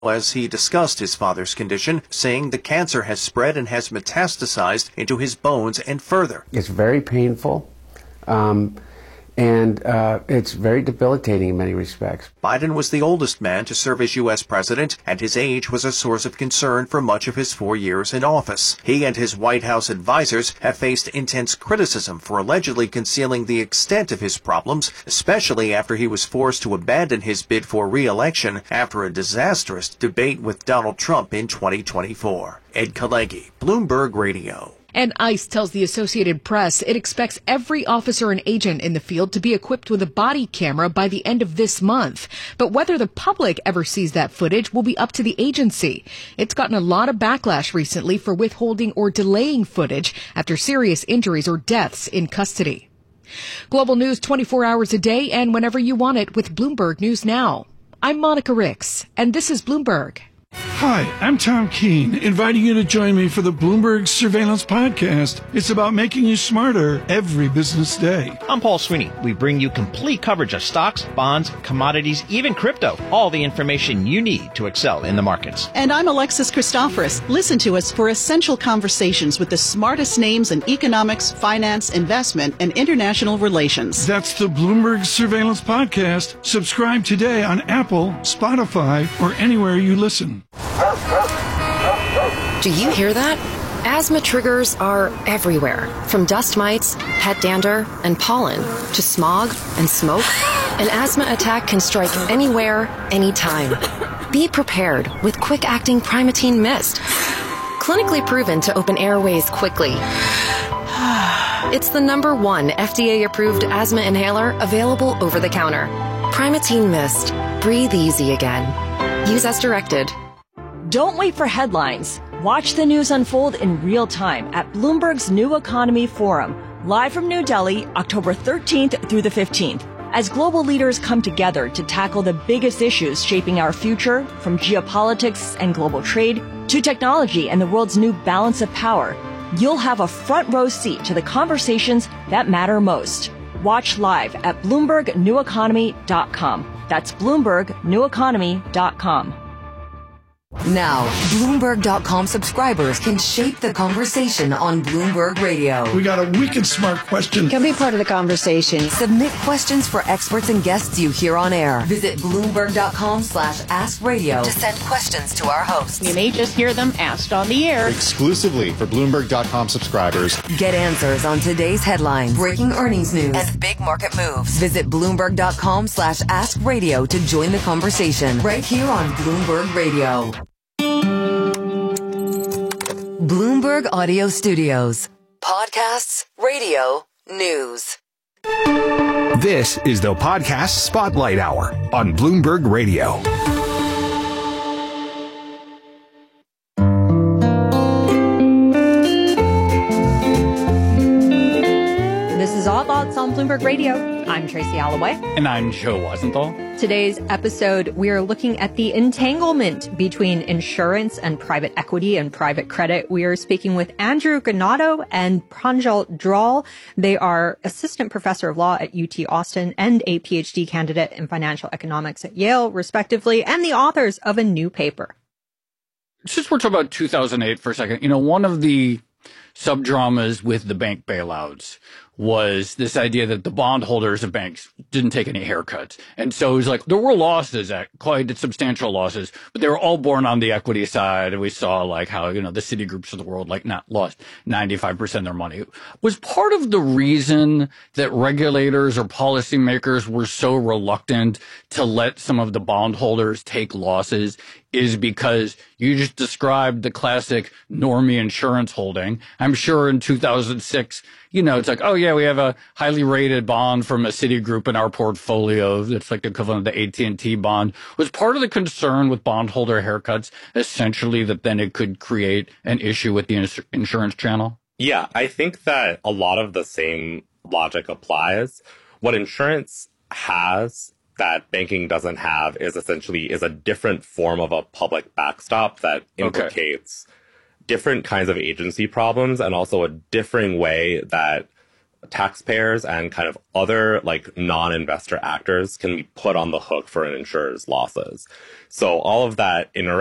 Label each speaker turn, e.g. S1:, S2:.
S1: as he discussed his father's condition, saying the cancer has spread and has metastasized into his bones and further.
S2: It's very painful, and it's very debilitating in many respects.
S1: Biden was the oldest man to serve as U.S. president, and his age was a source of concern for much of his 4 years in office. He and his White House advisors have faced intense criticism for allegedly concealing the extent of his problems, especially after he was forced to abandon his bid for re-election after a disastrous debate with Donald Trump in 2024. Ed Kalegi, Bloomberg Radio.
S3: And ICE tells the Associated Press it expects every officer and agent in the field to be equipped with a body camera by the end of this month. But whether the public ever sees that footage will be up to the agency. It's gotten a lot of backlash recently for withholding or delaying footage after serious injuries or deaths in custody. Global news 24 hours a day and whenever you want it with Bloomberg News Now. I'm Monica Ricks, and this is Bloomberg.
S4: Hi, I'm Tom Keene, inviting you to join me for the Bloomberg Surveillance Podcast. It's about making you smarter every business day.
S5: I'm Paul Sweeney. We bring you complete coverage of stocks, bonds, commodities, even crypto. All the information you need to excel in the markets.
S6: And I'm Alexis Christoforous. Listen to us for essential conversations with the smartest names in economics, finance, investment, and international relations.
S4: That's the Bloomberg Surveillance Podcast. Subscribe today on Apple, Spotify, or anywhere you listen.
S7: Do you hear that? Asthma triggers are everywhere, from dust mites, pet dander, and pollen, to smog and smoke. An asthma attack can strike anywhere, anytime. Be prepared with quick-acting Primatene Mist. Clinically proven to open airways quickly. It's the #1 FDA-approved asthma inhaler available over the counter. Primatene Mist. Breathe easy again. Use as directed.
S8: Don't wait for headlines. Watch the news unfold in real time at Bloomberg's New Economy Forum, live from New Delhi, October 13th through the 15th. As global leaders come together to tackle the biggest issues shaping our future, from geopolitics and global trade to technology and the world's new balance of power, you'll have a front row seat to the conversations that matter most. Watch live at BloombergNewEconomy.com. That's BloombergNewEconomy.com.
S9: Now, Bloomberg.com subscribers can shape the conversation on Bloomberg Radio.
S4: We got a wicked smart question.
S9: Can be part of the conversation. Submit questions for experts and guests you hear on air. Visit Bloomberg.com/AskRadio to send questions to our hosts.
S10: You may just hear them asked on the air.
S11: Exclusively for Bloomberg.com subscribers.
S9: Get answers on today's headlines, breaking earnings news, and big market moves. Visit Bloomberg.com/AskRadio to join the conversation right here on Bloomberg Radio. Bloomberg Audio Studios. Podcasts, radio, news.
S12: This is the Podcast Spotlight Hour on Bloomberg Radio.
S13: This is All Thoughts on Bloomberg Radio. I'm Tracy Alloway.
S14: And I'm Joe Weisenthal.
S13: Today's episode, we are looking at the entanglement between insurance and private equity and private credit. We are speaking with Andrew Ganado and Pranjal Dral. They are assistant professor of law at UT Austin and a PhD candidate in financial economics at Yale, respectively, and the authors of a new paper.
S14: Since we're talking about 2008 for a second, one of the subdramas with the bank bailouts was this idea that the bondholders of banks didn't take any haircuts. And so it was like, there were losses, quite substantial losses, but they were all borne on the equity side. And we saw how, the Citigroups of the world, not lost 95% of their money. Was part of the reason that regulators or policymakers were so reluctant to let some of the bondholders take losses is because you just described the classic normie insurance holding. I'm sure in 2006, it's like, oh yeah, we have a highly rated bond from a Citigroup in our portfolio. That's like the equivalent of the AT&T bond. Was part of the concern with bondholder haircuts essentially that then it could create an issue with the insurance channel?
S15: Yeah, I think that a lot of the same logic applies. What insurance has that banking doesn't have is a different form of a public backstop that implicates different kinds of agency problems and also a differing way that taxpayers and kind of other like non-investor actors can be put on the hook for an insurer's losses. So all of that